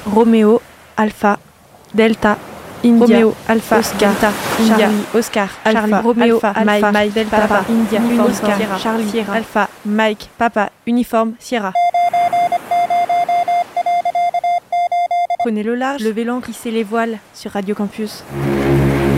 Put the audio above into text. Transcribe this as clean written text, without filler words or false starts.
Roméo, Alpha, Delta, India, Roméo, Alpha, Oscar, Delta, India, Charlie, Oscar, Charlie, Alpha, Roméo, Alpha, Mike, Delta, Papa, India, Uniforme, Oscar, Sierra, Charlie, Sierra, Alpha, Mike, Papa, Uniforme, Sierra. Prenez le large, levez l'ancre, hissez les voiles sur Radio Campus.